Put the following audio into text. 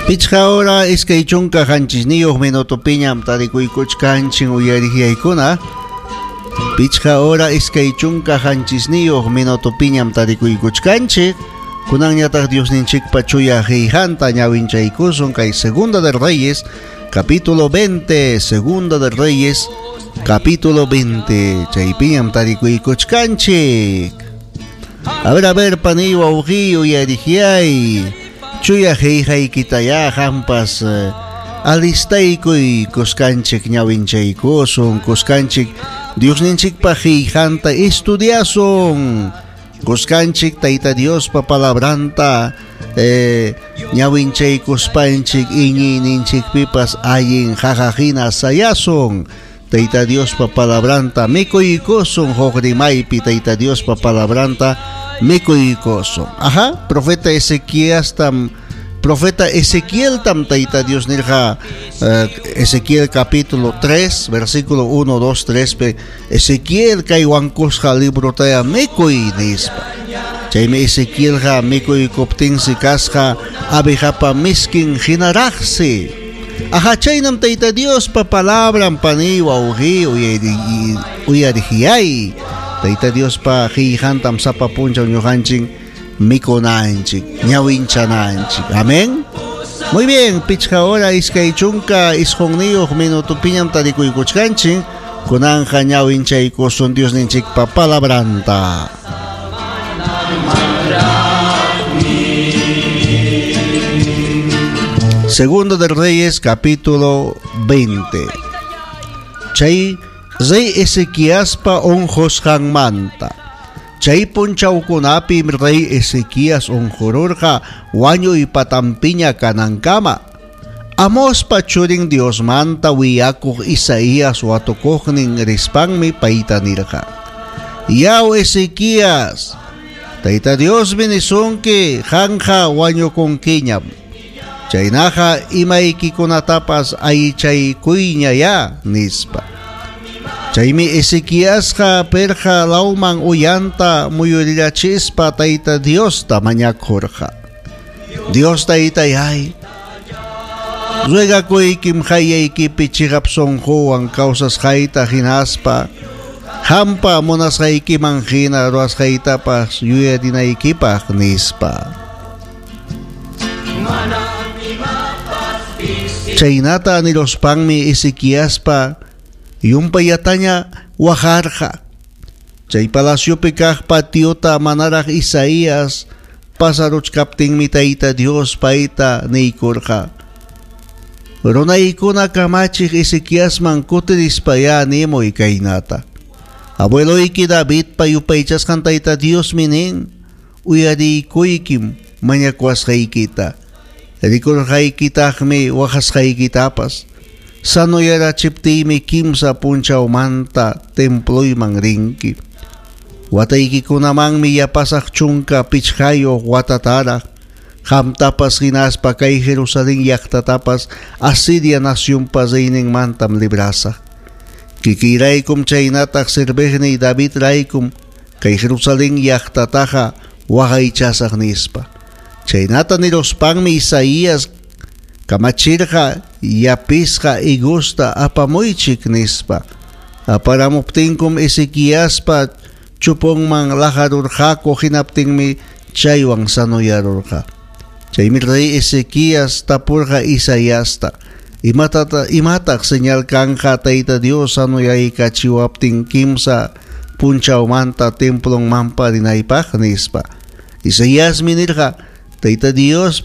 Pichqa hora iskay chunka hanchisniyuq minutupiñam tarikuykuchkanchik uyarijiaykuna. Pichqa hora iskay chunka hanchisniyuq minutupiñam tarikuykuchkanchik. Kunanñataq Diosninchikpa chuya qillqanta ñawinchaykusun kay Segunda de Reyes, capítulo 20, Segunda de Reyes, capítulo 20. Chaypiñam tarikuykuchkanchik. A ver, paniwa uji uyarijiay. Chuya qillqaykitaya hampas alistaykuy kuskanchik ñawinchaykusun, kuskanchik Diosninchikpa qillqanta estudiasun, kuskanchik Tayta Diospa palabranta ñawinchaykuspanchik iñiyninchikpipas allin qaqaqhina sayasun. Tayta Diospa palabranta mikuykusun huqrimaypi, Tayta Diospa palabranta mikuykusun. Profeta Ezequiel tam Tayta Dios nirja Ezequiel capítulo 3 versículo 1, 2, 3 Ezequiel kaywankusqa libro taya mikuy nispa. Chaymi Ezequiel ha mikuy kuptinsi kasqa abijapa miskin hinaraqsi. Chaynam Tayta Dios pa palabran paniwa uji uyarihiyay. Tayta Dios pa qillqantam sapa punchaw ñuqanchik mikunanchik, ñawinchananchik. Amén. Muy bien, pichqa hora iskay chunka isqunniyoq minutupiñam tarikuykuchkanchik. Kunanja ñawinchaykusun Diosninchikpa palabranta. Segundo de Reyes, capítulo 20. Chay Rey Ezequiaspa onjosqanmanta. Chay punchawkunapi Rey Ezequias onjururqa wañuy patampiña kanankama. Amospa churin Diosmanta wiyakuq Isaías watukuqnin rispanmi payta nirqa. Yaw Ezequias, Tayta Dios binisunki qanja wañukunkiñam. Chaynaqa imaykikunatapas aychaykuyñaya nispa. Chaymi Ezequiasqa perqa lauman uyanta muyurillachispa Tayta Diosta mañakurqa. Dios Taytayay, ruegakuykim hayyaykipi chiqapsunquwan kawsasqayta hinaspa, hampa munasqaykiman hina ruwasqaytapas yuyarinaykipaq nispa. Chaynata nirospanmi Ezequiaspa yumpayataña wajarqa. Chay palasyopi kaq patiota manaraq Isaías pasaruchkaptinmi Tayta Dios payta niykurqa. Runaykuna kamachiq Ezequiasman kutirispaya nimuy kaynata. Abueloyki David payupaychasqan Tayta Dios minin uyarikuykim mañakuasqaykita. Rikurqaykitaqmi waqasqaykitapas. Sanoyarachiptiymi kimsa punchawmanta temployman rinki. Wataykikunamanmi yapasaq chunka pichqayuq watataraq. Qamtapas hinaspa kay Jerusalén llaqtatapas Asiria nacionpa reyninmantam librasaq. Kikiraykum chaynataq sirbiqniy David raykum kay Jerusalén llaqtataqa waqaychasaq nispa. Chaynata nirospanmi Isaías kamachirqa yapisqa igusta apamuychik nispa. Aparamuptinkum Ezequiaspa chupunman lajarurqaku hinaptinmi chaywan sanuyarurqa. Chaymi Rey Ezequias tapurqa Isaíasta, imataq señal kanja Tayta Dios sanuyaykachiwaptin kimsa punchawmanta templonmanpa rinaypaq nispa. Isaías minirqa Tayta Dios